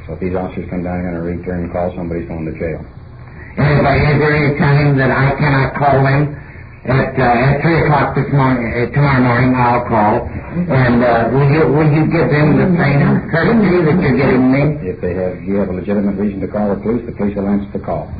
So if these officers come down here and return call, somebody's going to jail. Is there any time that I cannot call them? At 3 o'clock tomorrow morning, I'll call. And will you give them the same courtesy that you're giving me? If you have a legitimate reason to call the police will answer the call.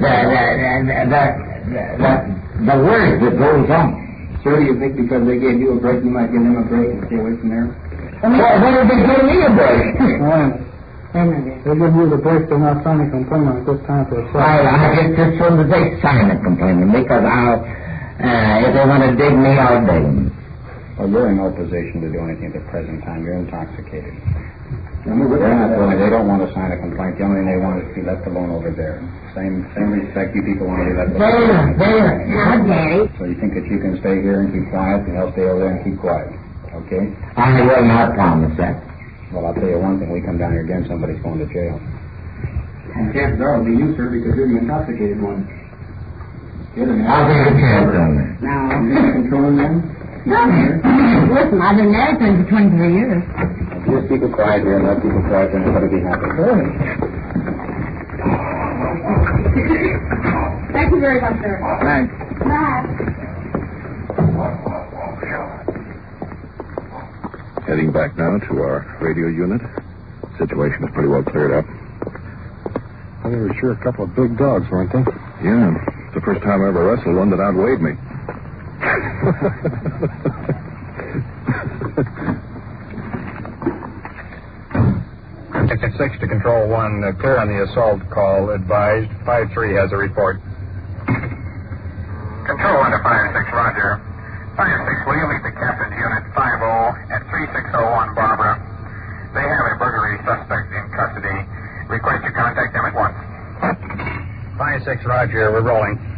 The word that goes on. Sir, do you think because they gave you a break, you might give them a break and stay away from there? What if they give me a break? They give you the break, they're not signing a complaint at this time for a I guess as soon as they sign a complaint, because if they want to dig me, I'll dig them. Well, you're in no position to do anything at the present time. You're intoxicated. They don't want to sign a complaint. The only thing they want is to be left alone over there. Same respect you people want to be left alone. There. Now, Daddy. So you think that you can stay here and keep quiet, and they'll stay over there and keep quiet. Okay? I will not promise that. Well, I'll tell you one thing. We come down here again, somebody's going to jail. And chances are it'll be you, sir, because you're the intoxicated one. I'll take a chance on that. Now, you're controlling them? Listen, I've been married for 23 years. Just keep it quiet here and let people quiet and everybody be happy. Thank you very much, sir. Thanks. Bye. Heading back now to our radio unit. Situation is pretty well cleared up. Well, they were sure a couple of big dogs, weren't they? Yeah. It's the first time I ever wrestled one that outweighed me. Ticket 6 to Control 1, clear on the assault call, advised. 5-3 has a report. Control 1 to 5-6, roger. 5-6, will you meet the captain's unit 5-0 at 3601 Barbara? They have a burglary suspect in custody. Request you contact them at once. 5-6, roger, we're rolling.